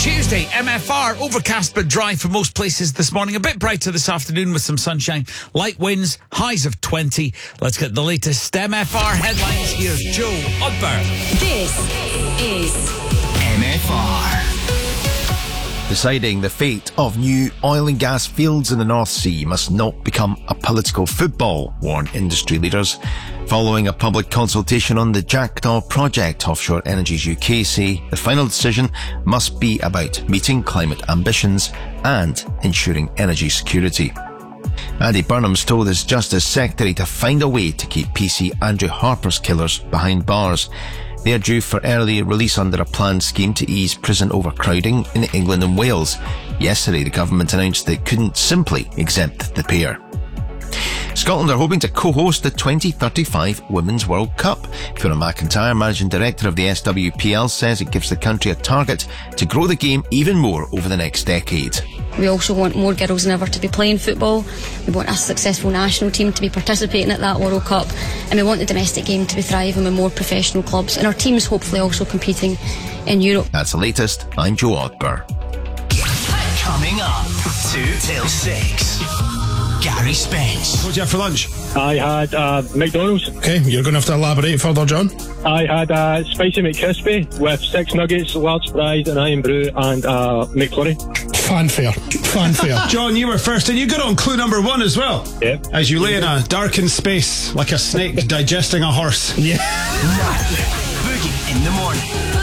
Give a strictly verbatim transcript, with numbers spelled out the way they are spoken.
Tuesday, M F R, overcast but dry for most places this morning. A bit brighter this afternoon with some sunshine. Light winds, highs of twenty. Let's get the latest M F R headlines. Here's Joe Odber. This is M F R. Deciding the fate of new oil and gas fields in the North Sea must not become a political football, warn industry leaders. Following a public consultation on the Jackdaw project, Offshore Energies U K say the final decision must be about meeting climate ambitions and ensuring energy security. Andy Burnham's told his Justice Secretary to find a way to keep P C Andrew Harper's killers behind bars. They are due for early release under a planned scheme to ease prison overcrowding in England and Wales. Yesterday, the government announced they couldn't simply exempt the pair. Scotland are hoping to co-host the twenty thirty-five Women's World Cup. Fiona McIntyre, Managing Director of the S W P L, says it gives the country a target to grow the game even more over the next decade. We also want more girls than ever to be playing football. We want a successful national team to be participating at that World Cup. And we want the domestic game to be thriving with more professional clubs. And our teams hopefully also competing in Europe. That's the latest. I'm Joe Odber. Coming up, two till six. Gary Spence. What did you have for lunch? I had uh, McDonald's. Okay, you're going to have to elaborate further, John. I had a spicy McCrispy with six nuggets, large fries, an iron brew, and a McFlurry. Fanfare. Fanfare. John, you were first, and you got on clue number one as well. Yeah. As you lay in a darkened space like a snake digesting a horse. Yeah. Now, Boogie in the morning.